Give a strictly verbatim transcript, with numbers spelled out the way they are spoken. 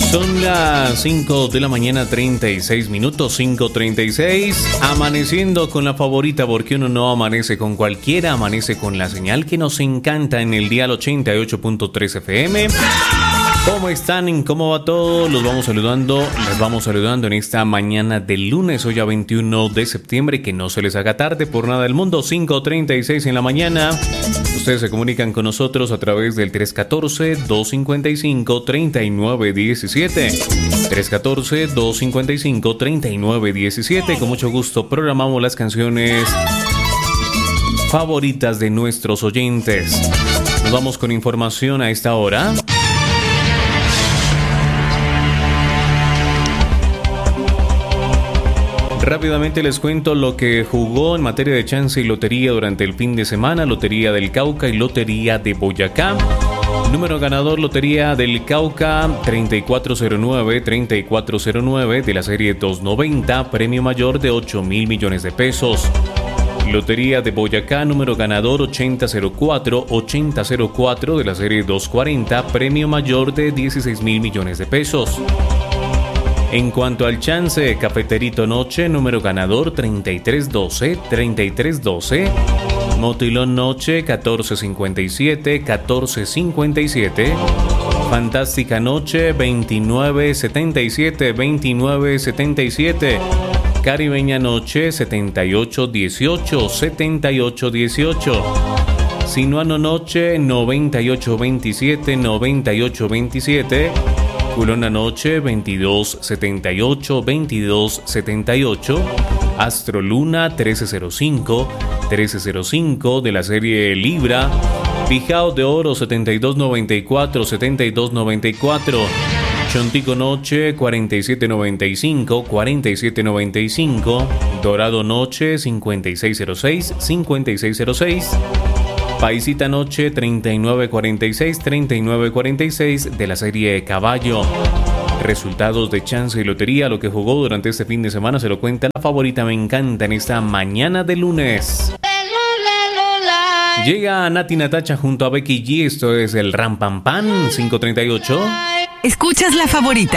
Son las cinco de la mañana, treinta y seis minutos, cinco treinta y seis. Amaneciendo con la favorita, porque uno no amanece con cualquiera, amanece con la señal que nos encanta en el dial ochenta y ocho punto tres F M. ¿Cómo están? ¿Cómo va todo? Los vamos saludando, les vamos saludando en esta mañana del lunes, hoy a veintiuno de septiembre, que no se les haga tarde por nada del mundo, cinco treinta y seis en la mañana. Ustedes se comunican con nosotros a través del tres uno cuatro, dos cinco cinco, tres nueve uno siete. tres uno cuatro, dos cinco cinco, tres nueve uno siete. Con mucho gusto programamos las canciones favoritas de nuestros oyentes. Nos vamos con información a esta hora. Rápidamente les cuento lo que jugó en materia de chance y lotería durante el fin de semana. Lotería del Cauca y Lotería de Boyacá. Número ganador, Lotería del Cauca, treinta y cuatro cero nueve, treinta y cuatro cero nueve de la serie doscientos noventa, premio mayor de ocho mil millones de pesos. Lotería de Boyacá, número ganador ochenta cero cuatro, ochenta cero cuatro de la serie doscientos cuarenta, premio mayor de dieciséis mil millones de pesos. En cuanto al chance, Cafeterito Noche, número ganador treinta y tres doce, treinta y tres doce. Motilón Noche, catorce cincuenta y siete, catorce cincuenta y siete. Fantástica Noche, veintinueve setenta y siete, veintinueve setenta y siete. Caribeña Noche, setenta y ocho dieciocho, setenta y ocho dieciocho. Sinuano Noche, noventa y ocho veintisiete, noventa y ocho veintisiete. Culona Noche, veintidós setenta y ocho, veintidós setenta y ocho. Astro Luna, trece cero cinco, trece cero cinco de la serie Libra. Pijao de Oro, setenta y dos noventa y cuatro, setenta y dos noventa y cuatro. Chontico Noche, cuarenta y siete noventa y cinco, cuarenta y siete noventa y cinco. Dorado Noche, cincuenta y seis cero seis, cincuenta y seis cero seis. Paisita Noche, treinta y nueve cuarenta y seis, treinta y nueve cuarenta y seis de la serie Caballo. Resultados de chance y lotería, lo que jugó durante este fin de semana, se lo cuenta la favorita me encanta en esta mañana de lunes. Llega Nati Natacha junto a Becky G, esto es el Ram Pam Pam, cinco treinta y ocho. Escuchas la favorita.